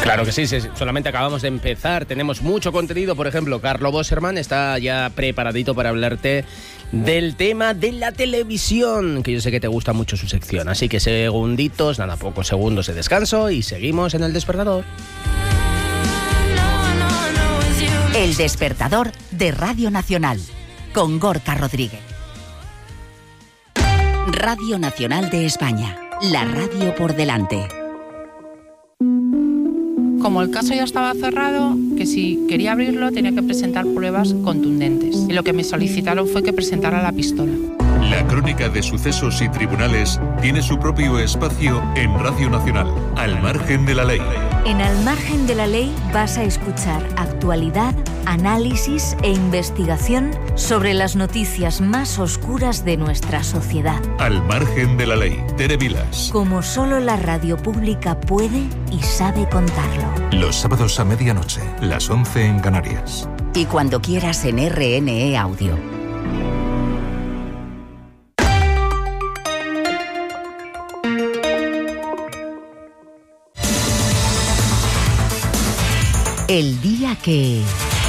Claro que sí, solamente acabamos de empezar, tenemos mucho contenido. Por ejemplo, Carlo Boserman está ya preparadito para hablarte del tema de la televisión, que yo sé que te gusta mucho su sección. Así que segunditos, nada, pocos segundos de descanso y seguimos en El Despertador. El Despertador de Radio Nacional, con Gorka Rodríguez. Radio Nacional de España, la radio por delante. Como el caso ya estaba cerrado, que si quería abrirlo tenía que presentar pruebas contundentes. Y lo que me solicitaron fue que presentara la pistola. La crónica de sucesos y tribunales tiene su propio espacio en Radio Nacional, Al Margen de la Ley. En Al Margen de la Ley vas a escuchar actualidad, análisis e investigación sobre las noticias más oscuras de nuestra sociedad. Al Margen de la Ley, Tere Vilas. Como solo la radio pública puede y sabe contarlo. Los sábados a medianoche, las 11 en Canarias. Y cuando quieras en RNE Audio. El día que...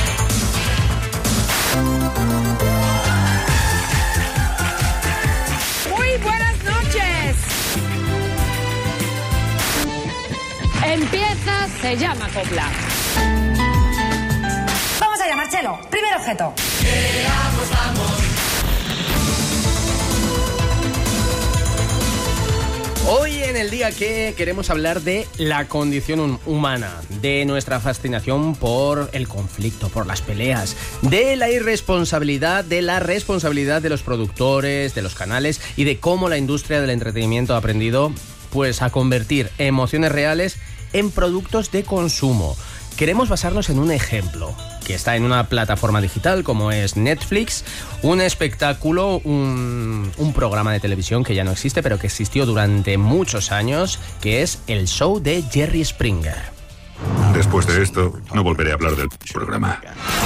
Muy buenas noches. Empieza, se llama copla. Vamos allá, Marcelo. Primer objeto. Vamos. Hoy en el día que queremos hablar de la condición humana, de nuestra fascinación por el conflicto, por las peleas, de la irresponsabilidad, de la responsabilidad de los productores, de los canales y de cómo la industria del entretenimiento ha aprendido pues a convertir emociones reales en productos de consumo. Queremos basarnos en un ejemplo que está en una plataforma digital como es Netflix, un espectáculo, un programa de televisión que ya no existe, pero que existió durante muchos años, que es el show de Jerry Springer. Después de esto, no volveré a hablar del programa.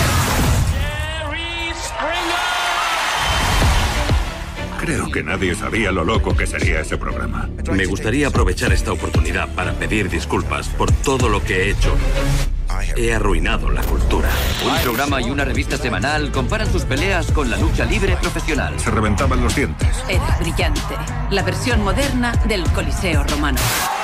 Creo que nadie sabía lo loco que sería ese programa. Me gustaría aprovechar esta oportunidad para pedir disculpas por todo lo que he hecho. He arruinado la cultura. Un programa y una revista semanal comparan sus peleas con la lucha libre profesional. Se reventaban los dientes. Era brillante. La versión moderna del Coliseo romano.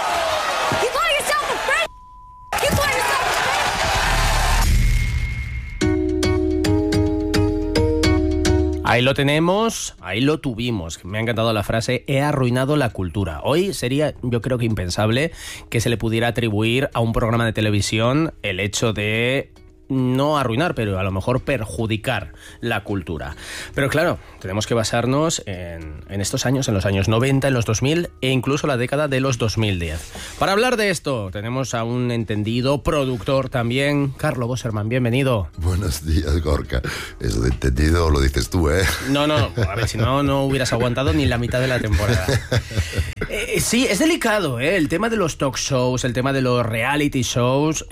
Ahí lo tenemos, ahí lo tuvimos. Me ha encantado la frase, he arruinado la cultura. Hoy sería, yo creo que impensable que se le pudiera atribuir a un programa de televisión el hecho de no arruinar, pero a lo mejor perjudicar la cultura. Pero claro, tenemos que basarnos en estos años, en los años 90, en los 2000 e incluso la década de los 2010. Para hablar de esto, tenemos a un entendido productor también, Carlo Boserman, bienvenido. Buenos días, Gorka. Eso de entendido lo dices tú, ¿eh? No, a ver, si no hubieras aguantado ni la mitad de la temporada. Sí, es delicado, ¿eh? El tema de los talk shows, el tema de los reality shows,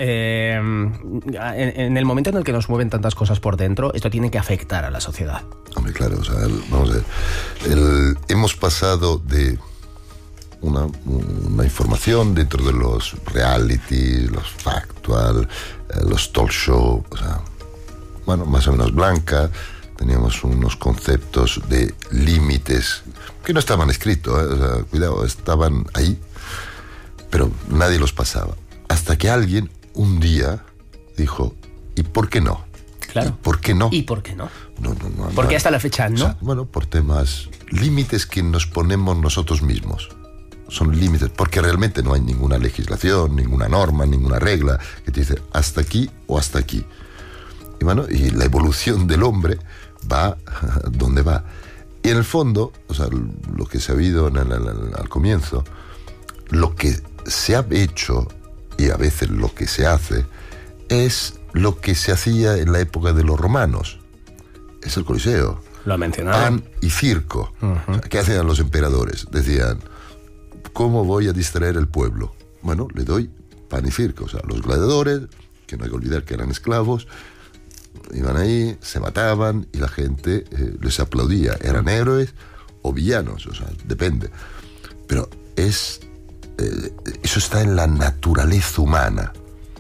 en el momento en el que nos mueven tantas cosas por dentro, esto tiene que afectar a la sociedad. Hombre, claro, o sea, vamos a ver. Hemos pasado de una información dentro de los reality, los factual, los talk show, o sea, bueno, más o menos blanca. Teníamos unos conceptos de límites que no estaban escritos, ¿eh? O sea, cuidado, estaban ahí, pero nadie los pasaba. Hasta que alguien un día dijo, ¿y por qué no? Claro. ¿Y por qué no? ¿Y por qué no? No. ¿Por qué hasta la fecha no? O sea, bueno, por temas, límites que nos ponemos nosotros mismos. Son límites, porque realmente no hay ninguna legislación, ninguna norma, ninguna regla que te dice hasta aquí o hasta aquí. Y bueno, y la evolución del hombre va donde va. Y en el fondo, o sea, lo que se ha habido al comienzo, lo que se ha hecho y a veces lo que se hace es lo que se hacía en la época de los romanos. Es el Coliseo. Lo ha mencionado. Pan y circo. Uh-huh. O sea, ¿qué hacían los emperadores? Decían, ¿cómo voy a distraer el pueblo? Bueno, le doy pan y circo. O sea, los gladiadores, que no hay que olvidar que eran esclavos, iban ahí, se mataban y la gente les aplaudía. Eran héroes o villanos, o sea, depende. Pero eso está en la naturaleza humana.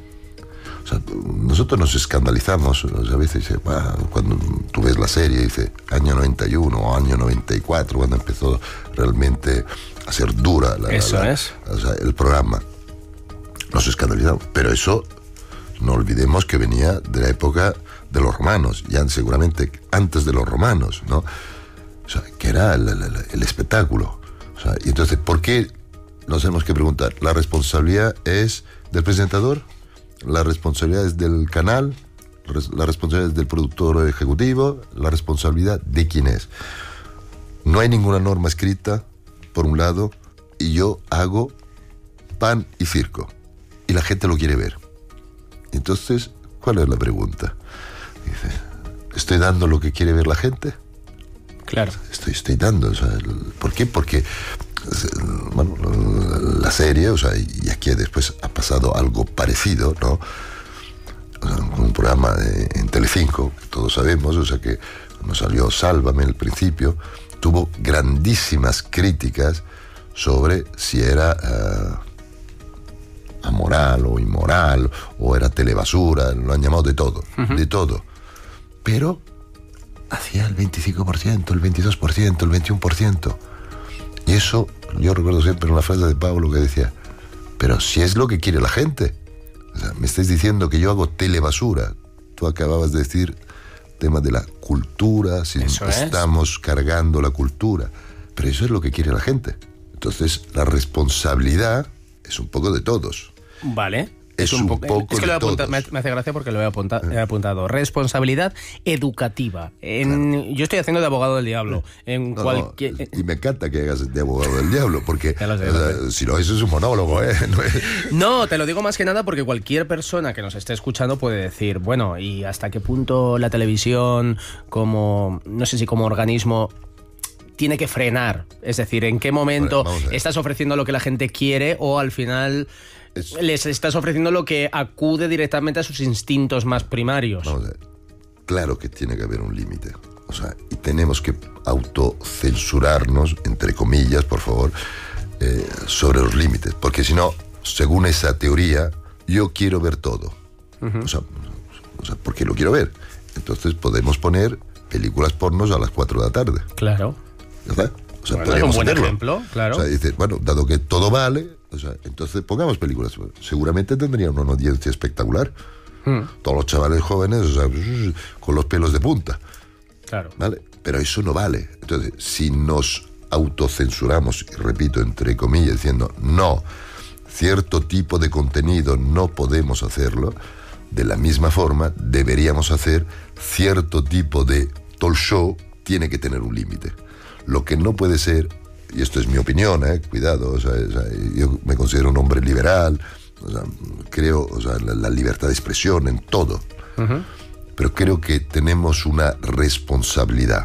sea, nosotros nos escandalizamos, o sea, a veces dice, cuando tú ves la serie, dice año 91 o año 94, cuando empezó realmente a ser dura el programa. Nos escandalizamos, pero eso no olvidemos que venía de la época de los romanos, ya seguramente antes de los romanos, ¿no? O sea, que era el espectáculo. O sea, y entonces, ¿por qué nos tenemos que preguntar? ¿La responsabilidad es del presentador? ¿La responsabilidad es del canal? ¿La responsabilidad es del productor ejecutivo? ¿La responsabilidad de quién es? No hay ninguna norma escrita, por un lado, y yo hago pan y circo. Y la gente lo quiere ver. Entonces, ¿cuál es la pregunta? Dice, ¿estoy dando lo que quiere ver la gente? Claro. Estoy dando. O sea, ¿por qué? Porque, bueno, la serie, o sea, y aquí después ha pasado algo parecido, ¿no? O sea, un programa en Telecinco, que todos sabemos, o sea, que cuando salió Sálvame al principio, tuvo grandísimas críticas sobre si era amoral o inmoral, o era telebasura, lo han llamado de todo, de todo. Pero hacía el 25%, el 22%, el 21%. Y eso, yo recuerdo siempre una frase de Pablo que decía, pero si es lo que quiere la gente. O sea, me estáis diciendo que yo hago telebasura. Tú acababas de decir tema de la cultura, si estamos cargando la cultura. Pero eso es lo que quiere la gente. Entonces, la responsabilidad es un poco de todos. Vale. Es un poco es que de todos. Me hace gracia porque lo he apuntado. Responsabilidad educativa. Yo estoy haciendo de abogado del diablo. Y me encanta que hagas de abogado del diablo, porque si no, eso es un monólogo, ¿eh? No, te lo digo más que nada porque cualquier persona que nos esté escuchando puede decir, bueno, ¿y hasta qué punto la televisión, como, no sé si como organismo, tiene que frenar? Es decir, ¿en qué momento estás ofreciendo lo que la gente quiere o al final les estás ofreciendo lo que acude directamente a sus instintos más primarios? Vamos a ver. Claro que tiene que haber un límite. O sea, y tenemos que autocensurarnos, entre comillas, por favor, sobre los límites. Porque si no, según esa teoría, yo quiero ver todo. O sea, porque lo quiero ver. Entonces podemos poner películas pornos a las 4 de la tarde. Claro. ¿Verdad? O sea, bueno, es un buen ejemplo, claro. O sea, dices, bueno, dado que todo vale, o sea, entonces pongamos películas. Seguramente tendrían una audiencia espectacular. Todos los chavales jóvenes, o sea, con los pelos de punta. Claro. ¿Vale? Pero eso no vale. Entonces, si nos autocensuramos, y repito, entre comillas, diciendo, no, cierto tipo de contenido no podemos hacerlo, de la misma forma deberíamos hacer cierto tipo de talk show, tiene que tener un límite. Lo que no puede ser, y esto es mi opinión, cuidado, o sea, yo me considero un hombre liberal, o sea, creo, o sea, la libertad de expresión en todo, pero creo que tenemos una responsabilidad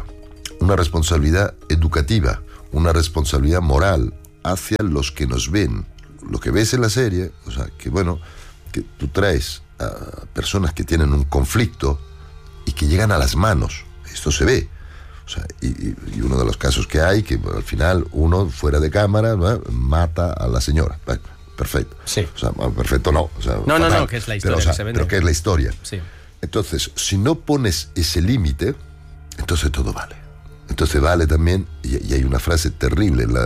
educativa, una responsabilidad moral hacia los que nos ven. Lo que ves en la serie, o sea, que bueno, que tú traes a personas que tienen un conflicto y que llegan a las manos, esto se ve. O sea, y uno de los casos que hay, que al final uno fuera de cámara, ¿no?, mata a la señora. Bueno, perfecto. Sí. O sea, perfecto no. O sea, no, que es la historia, pero, o sea, que se vende. pero que es la historia. Sí. Entonces, si no pones ese límite, entonces todo vale. Entonces vale también, y hay una frase terrible en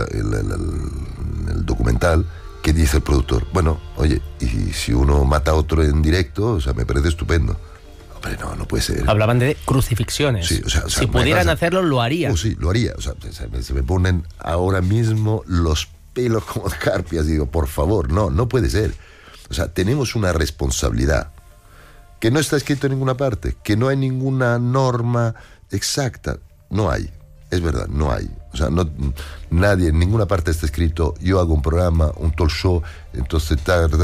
el documental, que dice el productor, bueno, oye, y si uno mata a otro en directo, o sea, me parece estupendo. Pero no puede ser. Hablaban de crucifixiones. Sí, o sea, si pudieran hacerlo, lo haría. Sí, lo haría. O sea, se me ponen ahora mismo los pelos como escarpias. Digo, por favor, no puede ser. O sea, tenemos una responsabilidad que no está escrito en ninguna parte, que no hay ninguna norma exacta. No hay. Es verdad, no hay. O sea, nadie, en ninguna parte está escrito, yo hago un programa, un talk show, entonces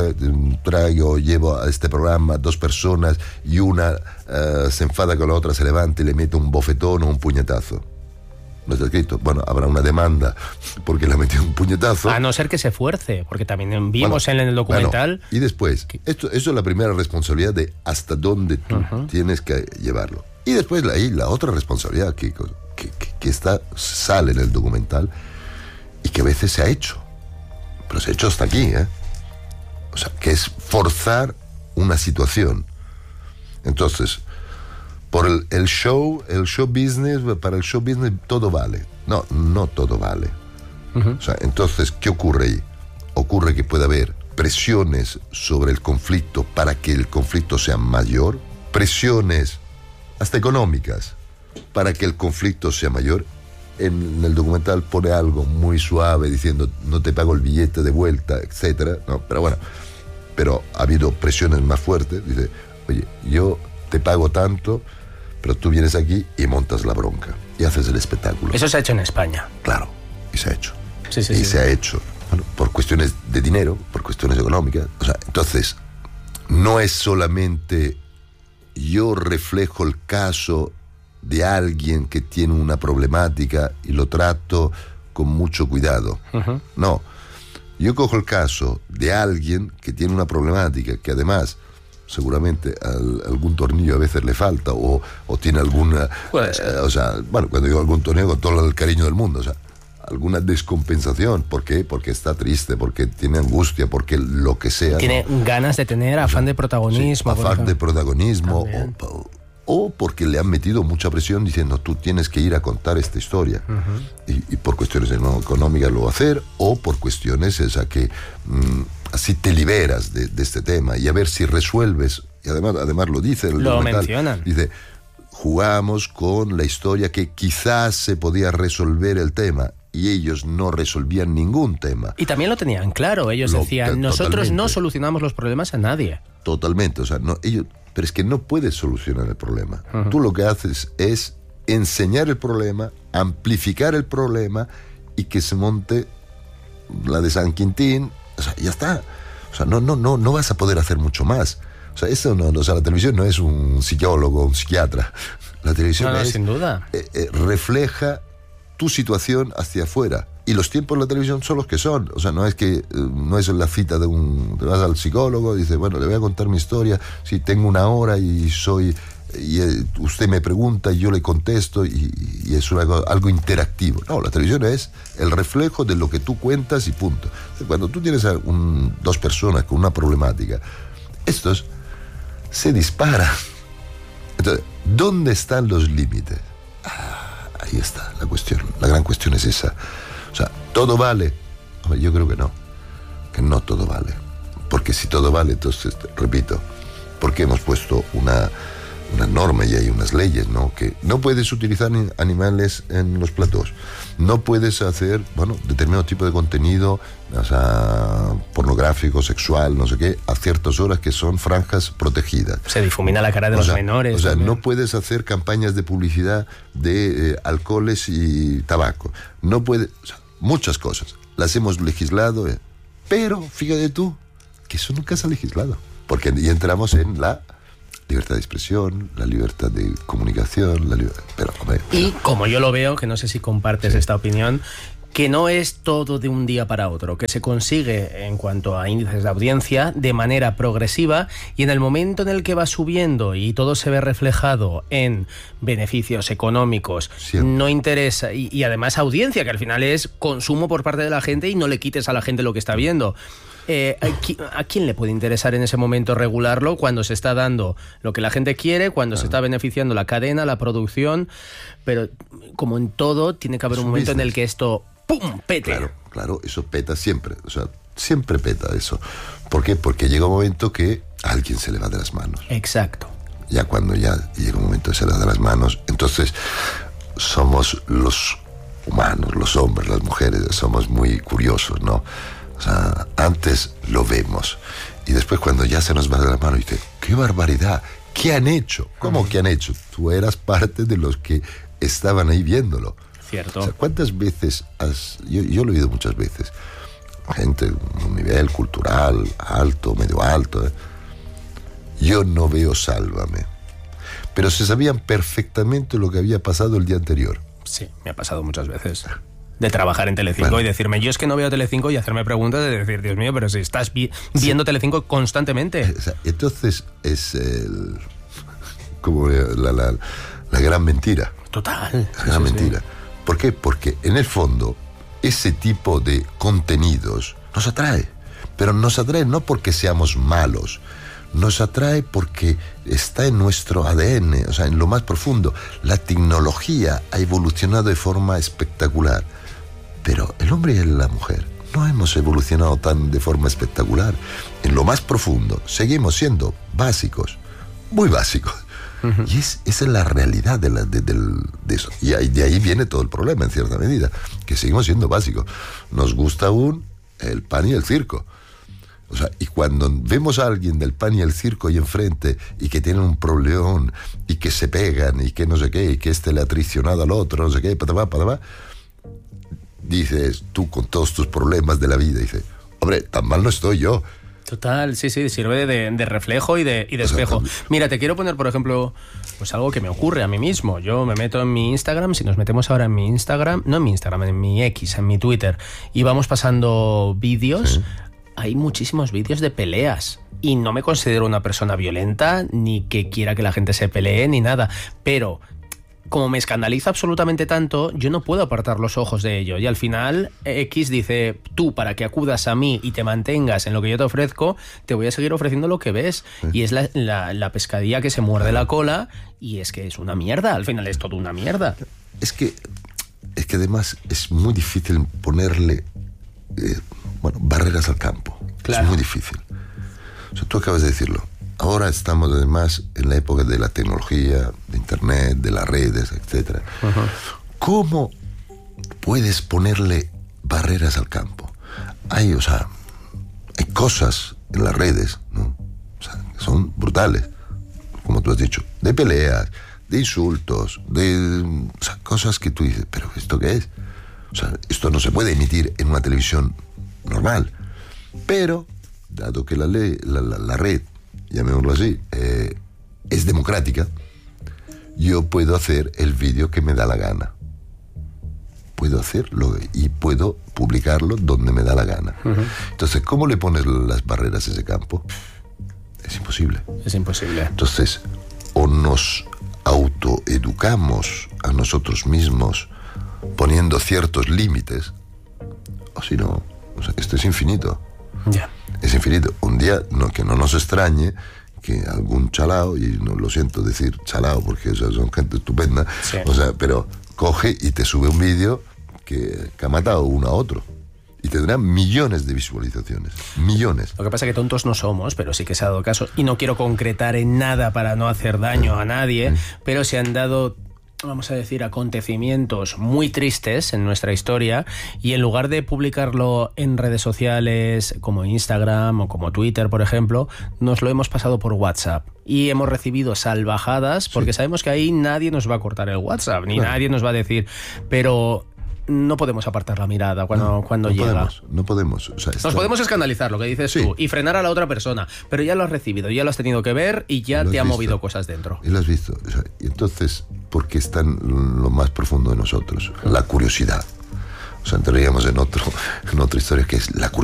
llevo a este programa 2 personas y una se enfada con la otra, se levanta y le mete un bofetón o un puñetazo. No está escrito. Bueno, habrá una demanda porque le ha metido un puñetazo. A no ser que se fuerce, porque también vimos en el documental... y después, eso es la primera responsabilidad de hasta dónde tú tienes que llevarlo. Y después la otra responsabilidad que sale en el documental y que a veces se ha hecho, pero se ha hecho hasta aquí, o sea, que es forzar una situación. Entonces, por el show business, para el show business todo vale. No todo vale. O sea, entonces, ¿qué ocurre ahí? Ocurre que puede haber presiones sobre el conflicto para que el conflicto sea mayor, presiones hasta económicas para que el conflicto sea mayor. En el documental pone algo muy suave diciendo no te pago el billete de vuelta, etcétera. No, pero bueno, pero ha habido presiones más fuertes. Dice, oye, yo te pago tanto, pero tú vienes aquí y montas la bronca y haces el espectáculo. Eso se ha hecho en España. Claro, y se ha hecho. Sí. Se ha hecho, bueno, por cuestiones de dinero, por cuestiones económicas. O sea, entonces, no es solamente yo reflejo el caso de alguien que tiene una problemática y lo trato con mucho cuidado. No, yo cojo el caso de alguien que tiene una problemática, que además seguramente algún tornillo a veces le falta o tiene alguna... o sea, bueno, cuando digo algún tornillo, con todo el cariño del mundo, o sea, alguna descompensación. ¿Por qué? Porque está triste, porque tiene angustia, porque lo que sea. Tiene ganas de tener afán de protagonismo. Sí, afán de protagonismo o porque le han metido mucha presión diciendo tú tienes que ir a contar esta historia. Y por cuestiones económicas lo va a hacer, o por cuestiones que así te liberas de este tema y a ver si resuelves. Y además lo dice el documental. Mencionan. Dice, jugamos con la historia que quizás se podía resolver el tema, y ellos no resolvían ningún tema. Y también lo tenían claro, ellos decían, nosotros no solucionamos los problemas a nadie. Totalmente, o sea, pero es que no puedes solucionar el problema. Tú lo que haces es enseñar el problema, amplificar el problema y que se monte la de San Quintín, o sea, ya está. O sea, no vas a poder hacer mucho más. O sea, eso no, o sea, la televisión no es un psicólogo, un psiquiatra. La televisión sin duda. Refleja tu situación hacia afuera. Y los tiempos de la televisión son los que son. O sea, no es la cita de te vas al psicólogo y dices, bueno, le voy a contar mi historia, sí, tengo una hora y usted me pregunta y yo le contesto y es algo interactivo. No, la televisión es el reflejo de lo que tú cuentas y punto. Cuando tú tienes dos personas con una problemática, estos se disparan. Entonces, ¿dónde están los límites? Ahí está la cuestión. La gran cuestión es esa. O sea, ¿todo vale? Hombre, yo creo que no todo vale. Porque si todo vale, entonces, repito, porque hemos puesto una norma y hay unas leyes, ¿no? Que no puedes utilizar animales en los platós, no puedes hacer, determinado tipo de contenido, o sea, pornográfico, sexual, no sé qué, a ciertas horas que son franjas protegidas. Se difumina la cara de los menores. O sea, no puedes hacer campañas de publicidad de alcoholes y tabaco. No puedes, o sea, muchas cosas. Las hemos legislado, pero fíjate tú que eso nunca se ha legislado, porque ya entramos en la libertad de expresión, la libertad de comunicación, y como yo lo veo, que no sé si compartes esta opinión, que no es todo de un día para otro, que se consigue en cuanto a índices de audiencia de manera progresiva, y en el momento en el que va subiendo y todo se ve reflejado en beneficios económicos, no interesa, y además audiencia, que al final es consumo por parte de la gente y no le quites a la gente lo que está viendo. ¿A quién le puede interesar en ese momento regularlo cuando se está dando lo que la gente quiere, cuando se está beneficiando la cadena, la producción? Pero como en todo, tiene que haber un momento en el que esto ¡pum! Pete. Claro, eso peta siempre. O sea, siempre peta eso. ¿Por qué? Porque llega un momento que a alguien se le va de las manos. Exacto. Ya cuando ya llega un momento que se le va de las manos, entonces somos los humanos, los hombres, las mujeres, somos muy curiosos, ¿no? O sea, antes lo vemos y después cuando ya se nos va de la mano dice, ¡qué barbaridad! ¿Qué han hecho? ¿Cómo que han hecho? Tú eras parte de los que estaban ahí viéndolo. Cierto. O sea, ¿cuántas veces yo lo he oído muchas veces, gente de un nivel cultural alto, medio alto, yo no veo Sálvame, pero se sabían perfectamente lo que había pasado el día anterior. Sí, me ha pasado muchas veces. De trabajar en Telecinco y decirme, yo es que no veo Telecinco, y hacerme preguntas de decir, Dios mío, pero si estás viendo Telecinco constantemente. O sea, entonces es como la gran mentira. Total. La gran mentira. ¿Por qué? Porque en el fondo ese tipo de contenidos nos atrae, pero nos atrae no porque seamos malos, Nos atrae porque está en nuestro ADN, o sea, en lo más profundo. La tecnología ha evolucionado de forma espectacular, pero el hombre y la mujer no hemos evolucionado tan de forma espectacular. En lo más profundo seguimos siendo básicos, muy básicos. Y esa es la realidad de eso. Y de ahí viene todo el problema, en cierta medida, que seguimos siendo básicos. Nos gusta aún el pan y el circo. O sea, y cuando vemos a alguien del pan y el circo ahí enfrente y que tienen un problemón y que se pegan y que no sé qué, y que le ha traicionado al otro, no sé qué, patabá, dices tú con todos tus problemas de la vida, dices, hombre, tan mal no estoy yo. Total, sí, sirve de reflejo y de espejo. Mira, te quiero poner, por ejemplo, pues algo que me ocurre a mí mismo. Yo me meto en mi Instagram, si nos metemos ahora en mi Instagram, no en mi Instagram, en mi X, en mi Twitter, y vamos pasando vídeos, sí. Hay muchísimos vídeos de peleas. Y no me considero una persona violenta, ni que quiera que la gente se pelee, ni nada, pero como me escandaliza absolutamente tanto, yo no puedo apartar los ojos de ello. Y al final, X dice, tú, para que acudas a mí y te mantengas en lo que yo te ofrezco, te voy a seguir ofreciendo lo que ves. Y es la pescadilla que se muerde la cola, y es que es una mierda. Al final es todo una mierda. Es que además es muy difícil ponerle barreras al campo. Claro. Es muy difícil. O sea, tú acabas de decirlo. Ahora estamos además en la época de la tecnología, de internet, de las redes, etc. ¿Cómo puedes ponerle barreras al campo? Hay cosas en las redes, ¿no? O sea, que son brutales, como tú has dicho, de peleas, de insultos, cosas que tú dices, ¿pero esto qué es? O sea, esto no se puede emitir en una televisión normal. Pero, dado que la red, llamémoslo así, es democrática, yo puedo hacer el vídeo que me da la gana. Puedo hacerlo y puedo publicarlo donde me da la gana. Entonces, ¿cómo le pones las barreras a ese campo? Es imposible. Es imposible. Entonces, o nos autoeducamos a nosotros mismos poniendo ciertos límites, o si no, esto es infinito. Ya. Es infinito. Un día, que no nos extrañe que algún chalao, y no lo siento decir chalao porque son gente estupenda, sí. Pero coge y te sube un vídeo que ha matado uno a otro. Y tendrá millones de visualizaciones. Millones. Lo que pasa es que tontos no somos, pero sí que se ha dado caso. Y no quiero concretar en nada para no hacer daño a nadie, pero se han dado, vamos a decir, acontecimientos muy tristes en nuestra historia, y en lugar de publicarlo en redes sociales como Instagram o como Twitter, por ejemplo, nos lo hemos pasado por WhatsApp y hemos recibido salvajadas porque sabemos que ahí nadie nos va a cortar el WhatsApp, ni nadie nos va a decir, pero no podemos apartar la mirada cuando llega. No podemos. Nos podemos escandalizar, lo que dices tú, y frenar a la otra persona, pero ya lo has recibido, ya lo has tenido que ver y ya te ha movido cosas dentro. Y lo has visto. Y entonces, ¿por qué está en lo más profundo de nosotros? La curiosidad. Entraríamos en otra historia que es la curiosidad.